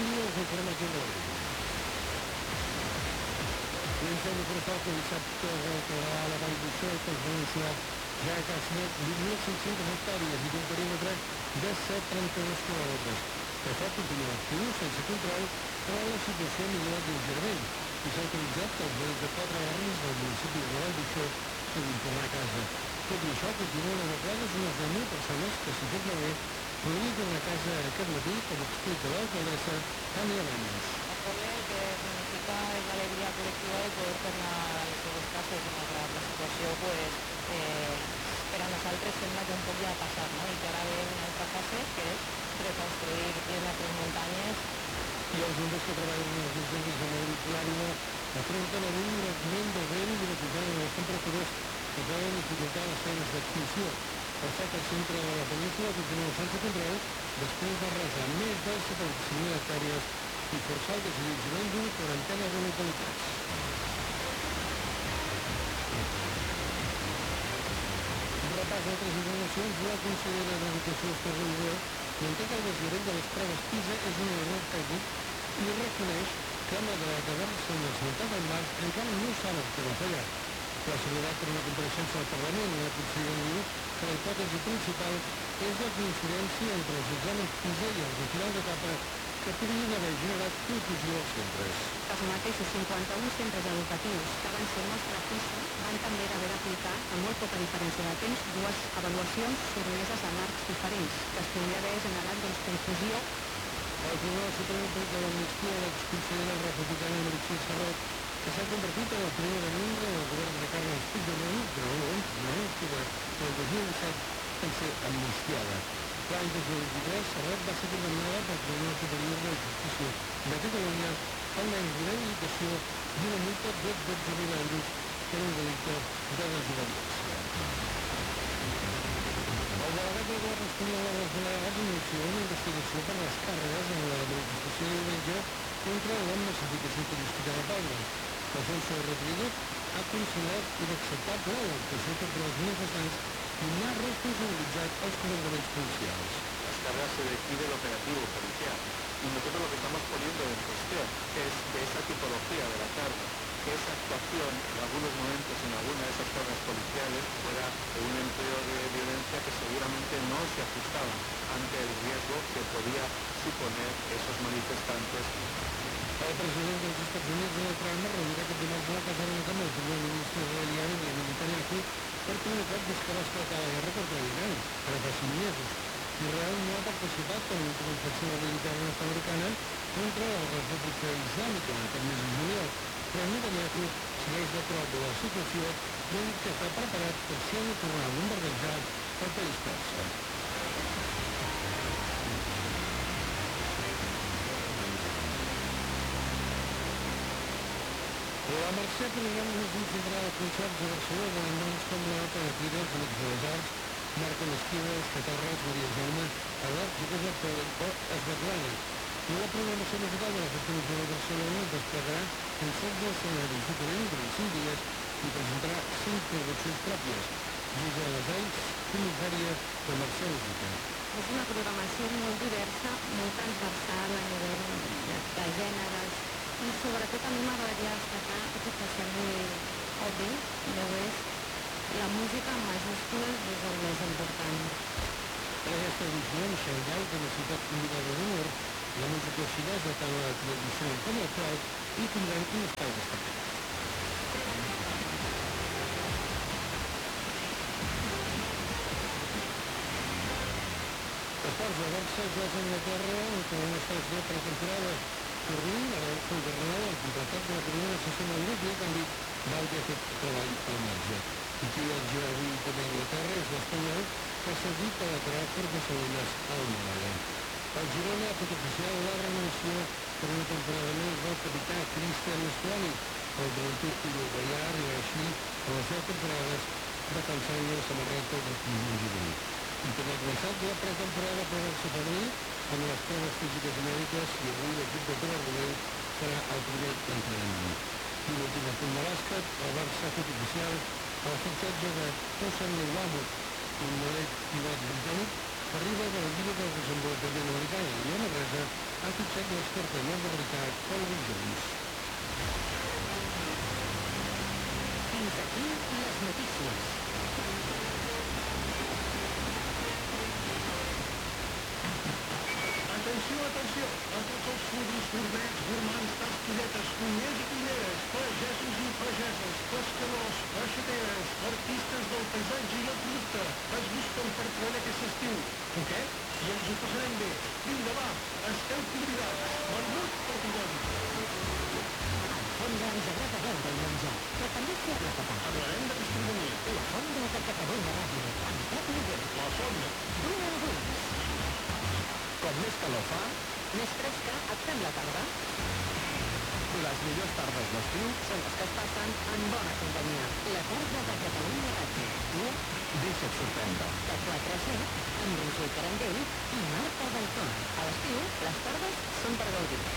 Bon dia, us informem aquí a l'Orient. L'incendi forestal que dissabte va declarar a la Vall d'Uixó que es denunciat ja a quasi 8.500 hectàrees i d'un perímetre de 732 quilòmetres. El foc continua actiu, sense control, però la situació ha millorat lleugerament i s'ha autoritzat que els veïns de 4 barris del municipi de la Vall d'Uixó puguin tornar a casa. Tot i això, continuen evacuades unes 10.000 persones que, si tot va bé, podrien tornar a casa aquest matí, com explica l'alcaldessa Tània Baños. Poder que significa és l'alegria col·lectiva de poder tornar a les seves cases, malgrat la situació, per a nosaltres sembla que un poc ja ha passat, no? I que ara ve una altra fase, que és reconstruir les nostres muntanyes. I els bombers que treballen en els incendis de Mediterrània afronten avui un augment del vent i una pujada de les temperatures que poden dificultar les feines d'extinció. El foc al centre de la península continua sense control després d'arrasar més de 75.000 hectàrees i forçar el desallotjament d'una quarantena de localitats. Repàs d'altres informacions, la consellera d'Educació Esther Ribó manté que el desnivell de les proves PISA és un error tècnic i reconeix que, malgrat haver-se esmentat al març, encara no saben què va fallar. La seguretat per una compareixença al Parlament, la consellera diu que la hipòtesi principal és la coincidència entre els exàmens PISA i els de final d'etapa que podrien haver generat confusió als centres. Els mateixos 51 centres educatius que van ser mostra PISA van també haver d'aplicar, amb molt poca diferència de temps, dues avaluacions sotmeses a marcs diferents, que es podria haver generat confusió. El Tribunal Suprem aplica l'amnistia a l'exconsellera republicana Meritxell Serret, que s'ha convertit en la primera membre del govern de Carles Puigdemont, que el 2017 va ser amnistiada. L'any 2023, Serret va ser condemnada pel Tribunal Superior de Justícia de Catalunya a una inhabilitació i una multa de 12.000 euros per un delicte de desobediència. El delegat del govern espanyol a les Balears anuncia una investigació per les càrregues en la manifestació de diumenge contra la massificació turística de Palma. Alfonso Rodríguez ha considerat inacceptable l'actuació contra els manifestants y no ha responsabilizado a los comandamentos policiales. Las cargas se decide el operativo policial y nosotros lo que estamos poniendo en cuestión es que esa tipología de la carga, que esa actuación en algunos momentos en alguna de esas cargas policiales fuera un empleo de violencia que seguramente no se ajustaba ante el riesgo que podía suponer esos manifestantes. El presidente dels Estats Units, Donald Trump, reunirà aquest dimarts a la Casa Blanca amb el primer ministre israelià i Netanyahu per primer cop des que va esclatar la guerra contra l'Iran, ara fa 5 mesos. Israel no ha participat en l'ofensiva militar nord-americana contra la República Islàmica aquest mes de juliol, però Netanyahu segueix de prop de la situació i que està preparat per si ha de tornar a bombardejar el país persa. La Mercè Pirineu és un central de concerts a Barcelona amb noms com la Pagatira, els Amics de les Arts, Marco Mesquives, Catarres, Maria Jaume, Edat, Josep Pol o Esbatlana. La programació musical de la Festa de Barcelona es desplegarà en 16 escenaris diferents durant 5 dies i presentarà 5 produccions pròpies. Gisela Detalls, comissària de Mercè Música. És una programació molt diversa, molt transversal a nivell de gèneres, i sobretot a mi m'agradaria destacar que especialment obvi, deu és la música en majúscules és el més important. En aquesta edició, Michel Gall, que necessitat convidada d'honor, la música xinesa tant a la tradicional com l'actual, i tindran un espai destacat. Esports de Barça, Jocs d'Anglaterra, com una estació pretemporada. Tornem a l'Elfo Bernal al completat de la primera sessió del grup i a canvi Valde ha fet treball al marge. I qui viatja avui també a Anglaterra és l'Espanyol, que s'ha dit a lateral per Barcelones al Màlaga. El Girona ha fet oficial la renovació per una temporada més del capità Cristian Estuani. El davanter uruguaià arriba així a les 10 temporades defensant la samarreta del conjunt gironí. I també ha començat la pretemporada per al femení amb les proves físiques i mèdiques i avui l'equip de Torregroller farà el primer entrenament. I l'últim punt de bàsquet, el Barça ha fet oficial el fitxatge de Tosan Neuamo, un model pilot britànic Arriba de la Lliga del Desenvolupament Americana i a Manresa ha fitxat l'expert en nord-americà Colby Jones. Fins aquí les notícies. Atenció, atenció, a tots els surdos, sordets, gormands, tastolletes, cuiners i cuineres, pagesos i pageses, pescadors, peixateres, artistes del paisatge i la producte, es busquen per treballar aquest estiu. Poquet? I ens ho passarem bé. Vinga, va, esteu convidats. Vermut per tothom. Fonda ens agrada veure i menjar, però també fer-la tapar. Parlarem de gastronomia. La Fonda de Catalunya Ràdio, amb Pep Miguel. La Fonda. Bruna Ruiz. Com més calor fa, Més fresca et fem la tarda. les millors tardes d'estiu Són les que es passen en bona companyia. La tarda de Catalunya Ràdio. tu deixa't sorprendre. De 4 a 7, amb Roger Carandell i Marta Dalton. A l'estiu, les tardes són per gaudir.